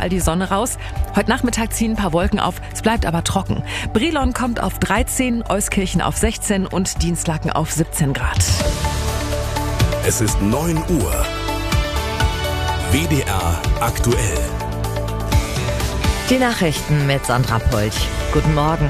überall die Sonne raus. Heute Nachmittag ziehen ein paar Wolken auf, es bleibt aber trocken. Brilon kommt auf 13, Euskirchen auf 16 und Dienstlaken auf 17 Grad. Es ist 9 Uhr. WDR aktuell. Die Nachrichten mit Sandra Polch. Guten Morgen.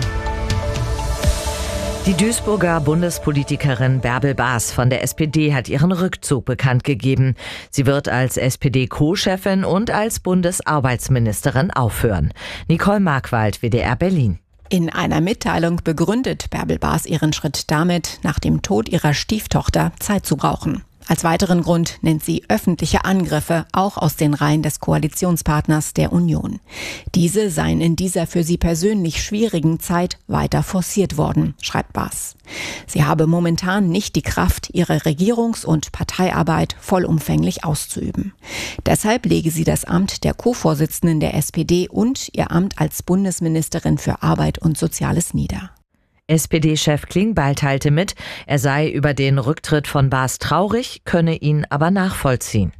Die Duisburger Bundespolitikerin Bärbel Baas von der SPD hat ihren Rückzug bekannt gegeben. Sie wird als SPD-Co-Chefin und als Bundesarbeitsministerin aufhören. Nicole Markwald, WDR Berlin. In einer Mitteilung begründet Bärbel Baas ihren Schritt damit, nach dem Tod ihrer Stieftochter Zeit zu brauchen. Als weiteren Grund nennt sie öffentliche Angriffe, auch aus den Reihen des Koalitionspartners der Union. Diese seien in dieser für sie persönlich schwierigen Zeit weiter forciert worden, schreibt Baas. Sie habe momentan nicht die Kraft, ihre Regierungs- und Parteiarbeit vollumfänglich auszuüben. Deshalb lege sie das Amt der Co-Vorsitzenden der SPD und ihr Amt als Bundesministerin für Arbeit und Soziales nieder. SPD-Chef Klingbeil teilte mit, er sei über den Rücktritt von Baas traurig, könne ihn aber nachvollziehen.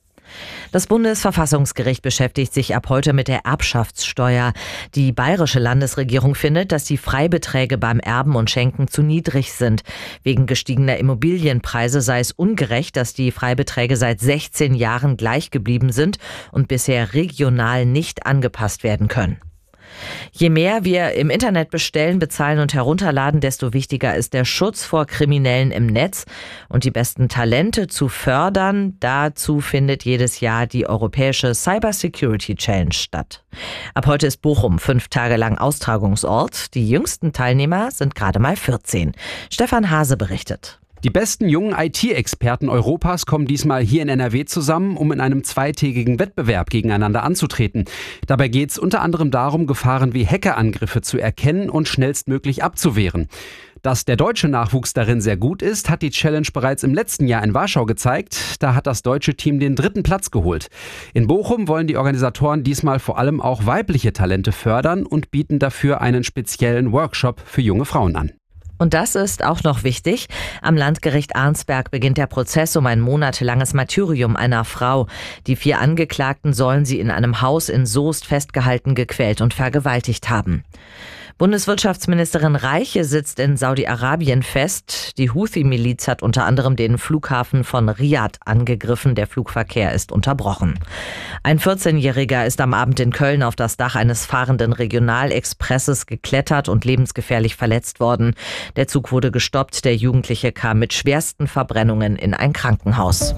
Das Bundesverfassungsgericht beschäftigt sich ab heute mit der Erbschaftssteuer. Die bayerische Landesregierung findet, dass die Freibeträge beim Erben und Schenken zu niedrig sind. Wegen gestiegener Immobilienpreise sei es ungerecht, dass die Freibeträge seit 16 Jahren gleich geblieben sind und bisher regional nicht angepasst werden können. Je mehr wir im Internet bestellen, bezahlen und herunterladen, desto wichtiger ist der Schutz vor Kriminellen im Netz und die besten Talente zu fördern. Dazu findet jedes Jahr die Europäische Cyber Security Challenge statt. Ab heute ist Bochum 5 Tage lang Austragungsort. Die jüngsten Teilnehmer sind gerade mal 14. Stefan Hase berichtet. Die besten jungen IT-Experten Europas kommen diesmal hier in NRW zusammen, um in einem zweitägigen Wettbewerb gegeneinander anzutreten. Dabei geht es unter anderem darum, Gefahren wie Hackerangriffe zu erkennen und schnellstmöglich abzuwehren. Dass der deutsche Nachwuchs darin sehr gut ist, hat die Challenge bereits im letzten Jahr in Warschau gezeigt. Da hat das deutsche Team den 3. Platz geholt. In Bochum wollen die Organisatoren diesmal vor allem auch weibliche Talente fördern und bieten dafür einen speziellen Workshop für junge Frauen an. Und das ist auch noch wichtig. Am Landgericht Arnsberg beginnt der Prozess um ein monatelanges Martyrium einer Frau. Die 4 Angeklagten sollen sie in einem Haus in Soest festgehalten, gequält und vergewaltigt haben. Bundeswirtschaftsministerin Reiche sitzt in Saudi-Arabien fest. Die Houthi-Miliz hat unter anderem den Flughafen von Riad angegriffen. Der Flugverkehr ist unterbrochen. Ein 14-Jähriger ist am Abend in Köln auf das Dach eines fahrenden Regionalexpresses geklettert und lebensgefährlich verletzt worden. Der Zug wurde gestoppt. Der Jugendliche kam mit schwersten Verbrennungen in ein Krankenhaus.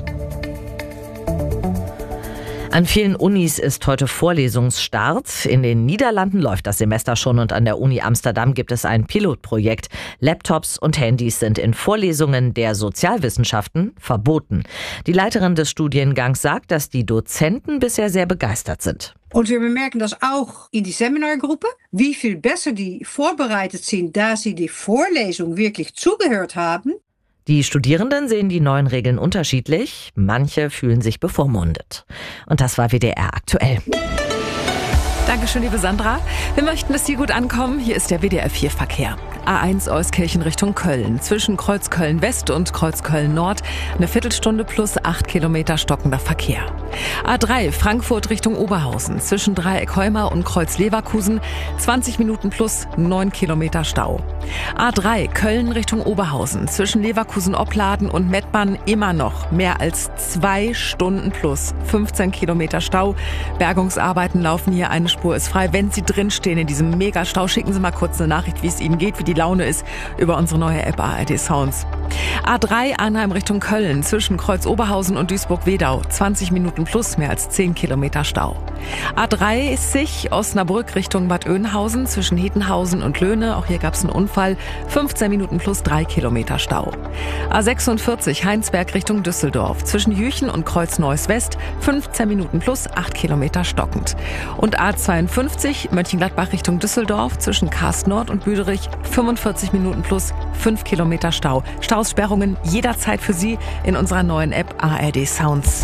An vielen Unis ist heute Vorlesungsstart. In den Niederlanden läuft das Semester schon und an der Uni Amsterdam gibt es ein Pilotprojekt. Laptops und Handys sind in Vorlesungen der Sozialwissenschaften verboten. Die Leiterin des Studiengangs sagt, dass die Dozenten bisher sehr begeistert sind. Und wir bemerken das auch in die Seminargruppen, wie viel besser die vorbereitet sind, da sie die Vorlesung wirklich zugehört haben. Die Studierenden sehen die neuen Regeln unterschiedlich. Manche fühlen sich bevormundet. Und das war WDR aktuell. Dankeschön, liebe Sandra. Wir möchten, dass Sie gut ankommen. Hier ist der WDR 4 Verkehr. A1 Euskirchen Richtung Köln. Zwischen Kreuz Köln West und Kreuz Köln Nord eine Viertelstunde plus 8 Kilometer stockender Verkehr. A3 Frankfurt Richtung Oberhausen. Zwischen Dreieck Heuma und Kreuz Leverkusen 20 Minuten plus 9 Kilometer Stau. A3 Köln Richtung Oberhausen. Zwischen Leverkusen-Opladen und Mettmann immer noch mehr als 2 Stunden plus 15 Kilometer Stau. Bergungsarbeiten laufen hier, eine Spur ist frei. Wenn Sie drinstehen in diesem Megastau, schicken Sie mal kurz eine Nachricht, wie es Ihnen geht, wie die Laune ist, über unsere neue App ARD Sounds. A3 Arnheim Richtung Köln. Zwischen Kreuz Oberhausen und Duisburg-Wedau 20 Minuten plus mehr als 10 Kilometer Stau. A30 Osnabrück Richtung Bad Oeynhausen. Zwischen Hetenhausen und Löhne, auch hier gab es einen Unfall, 15 Minuten plus 3 Kilometer Stau. A46 Heinsberg Richtung Düsseldorf. Zwischen Jüchen und Kreuz Neuss West 15 Minuten plus 8 Kilometer stockend. Und A52 Mönchengladbach Richtung Düsseldorf. Zwischen Karst Nord und Büderich 45 Minuten plus 5 Kilometer Stau. Staussperrungen jederzeit für Sie in unserer neuen App ARD Sounds.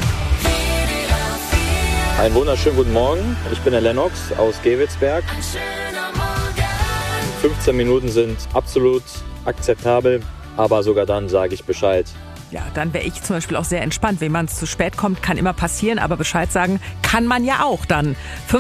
Einen wunderschönen guten Morgen. Ich bin der Lennox aus Gewitzberg. 15 Minuten sind absolut akzeptabel, aber sogar dann sage ich Bescheid. Ja, dann wäre ich zum Beispiel auch sehr entspannt. Wenn man zu spät kommt, kann immer passieren, aber Bescheid sagen kann man ja auch dann.